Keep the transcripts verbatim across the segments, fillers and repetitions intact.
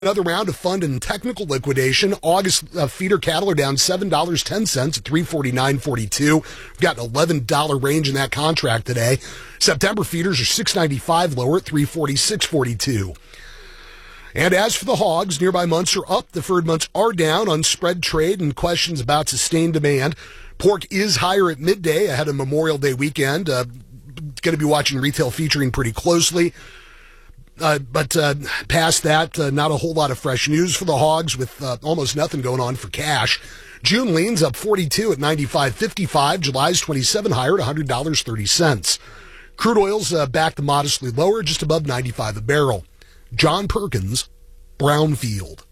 Another round of fund and technical liquidation. August uh, feeder cattle are down seven dollars and ten cents at three forty-nine forty-two. We've got an eleven dollars range in that contract today. September feeders are six ninety-five lower at three forty-six forty-two. And as for the hogs, nearby months are up. Deferred months are down on spread trade and questions about sustained demand. Pork is higher at midday ahead of Memorial Day weekend. Uh, going to be watching retail featuring pretty closely. Uh, but uh, past that, uh, not a whole lot of fresh news for the hogs with uh, almost nothing going on for cash. June leans up forty-two at ninety-five fifty-five. July's twenty-seven higher at one hundred dollars and thirty cents. Crude oil's uh, back to modestly lower, just above ninety-five a barrel. John Perkins, Brownfield.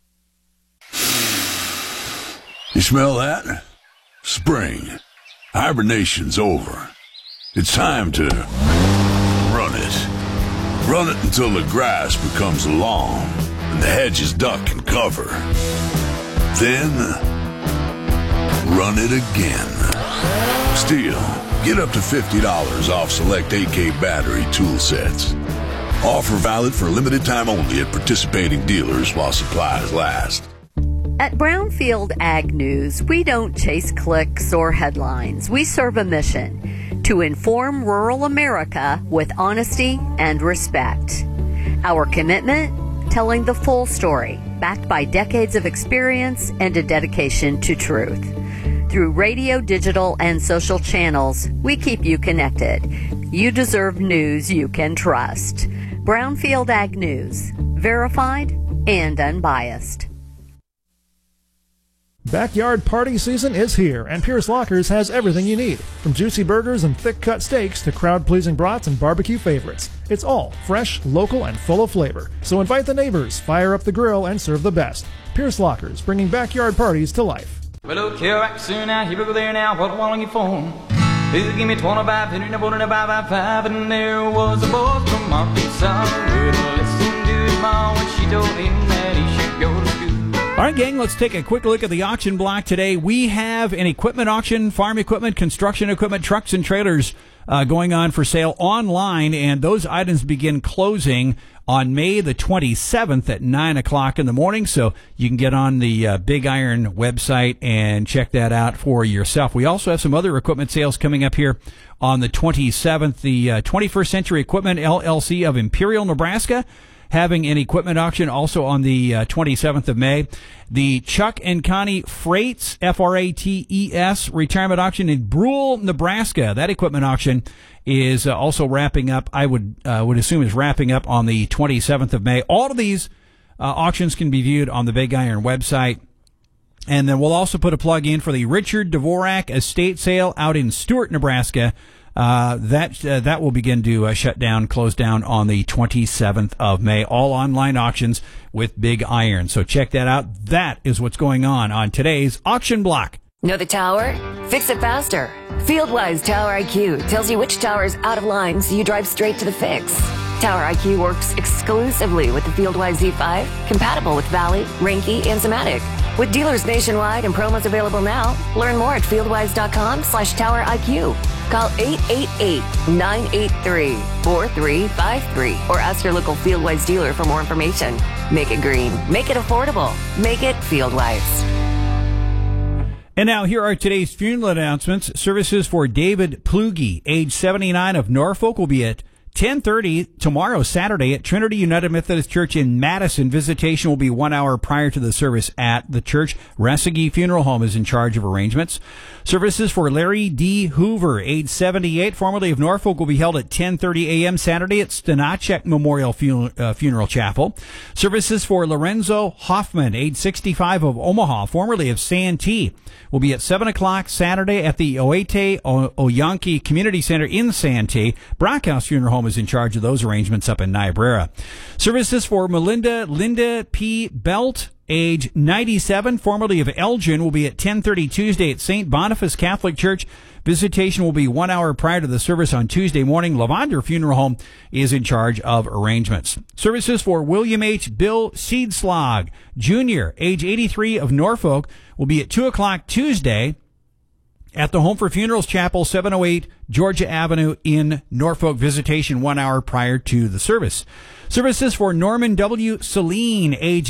You smell that? Spring. Hibernation's over. It's time to run it. Run it until the grass becomes long and the hedges duck and cover. Then, run it again. Still, get up to fifty dollars off select A K battery tool sets. Offer valid for a limited time only at participating dealers while supplies last. At Brownfield Ag News, we don't chase clicks or headlines. We serve a mission to inform rural America with honesty and respect. Our commitment, telling the full story, backed by decades of experience and a dedication to truth. Through radio, digital, and social channels, we keep you connected. You deserve news you can trust. Brownfield Ag News, verified and unbiased. Backyard party season is here, and Pierce Lockers has everything you need, from juicy burgers and thick-cut steaks to crowd-pleasing brats and barbecue favorites. It's all fresh, local, and full of flavor. So invite the neighbors, fire up the grill, and serve the best. Pierce Lockers, bringing backyard parties to life. Well, look here, back soon now, here we go there now, what want you for? Who give me twenty-five, fifty, five, five, and there was a boy from Arkansas who would listen to his mom when she told him that he should go to school. All right, gang, let's take a quick look at the auction block today. We have an equipment auction, farm equipment, construction equipment, trucks and trailers uh, going on for sale online, and those items begin closing on May the twenty-seventh at nine o'clock in the morning, so you can get on the uh, Big Iron website and check that out for yourself. We also have some other equipment sales coming up here on the twenty-seventh. The uh, twenty-first Century Equipment L L C of Imperial, Nebraska, having an equipment auction also on the uh, twenty-seventh of May. The Chuck and Connie Freights, F R A T E S, retirement auction in Brule, Nebraska. That equipment auction is uh, also wrapping up, I would uh, would assume is wrapping up on the twenty-seventh of May. All of these uh, auctions can be viewed on the Big Iron website. And then we'll also put a plug in for the Richard Dvorak estate sale out in Stewart, Nebraska. Uh, that uh, that will begin to uh, shut down, close down on the twenty-seventh of May. All online auctions with Big Iron. So check that out. That is what's going on on today's auction block. Know the tower? Fix it faster. FieldWise Tower I Q tells you which tower is out of line so you drive straight to the fix. Tower I Q works exclusively with the FieldWise Z five, compatible with Valley, Reinke, and Zematic. With dealers nationwide and promos available now, learn more at fieldwise.com slash Tower IQ. Call eight eight eight, nine eight three, four three five three or ask your local FieldWise dealer for more information. Make it green. Make it affordable. Make it FieldWise. And now here are today's funeral announcements. Services for David Plugi, age seventy-nine, of Norfolk, will be at ten thirty tomorrow, Saturday, at Trinity United Methodist Church in Madison. Visitation will be one hour prior to the service at the church. Resegi Funeral Home is in charge of arrangements. Services for Larry D. Hoover, age seventy-eight, formerly of Norfolk, will be held at ten thirty a.m. Saturday at Stanachek Memorial Fun- uh, Funeral Chapel. Services for Lorenzo Hoffman, age sixty-five, of Omaha, formerly of Santee, will be at seven o'clock Saturday at the Oete o- Oyanki Community Center in Santee. Brockhouse Funeral Home is in charge of those arrangements up in Niobrara. Services for Melinda Linda P. Belt, age ninety-seven, formerly of Elgin, will be at ten thirty Tuesday at Saint Boniface Catholic Church. Visitation will be one hour prior to the service on Tuesday morning. Lavander Funeral Home is in charge of arrangements. Services for William H. Bill Seedslag, Junior, age eighty-three, of Norfolk, will be at two o'clock Tuesday at the Home for Funerals Chapel, seven oh eight Georgia Avenue in Norfolk. Visitation one hour prior to the service. Services for Norman W. Celine, age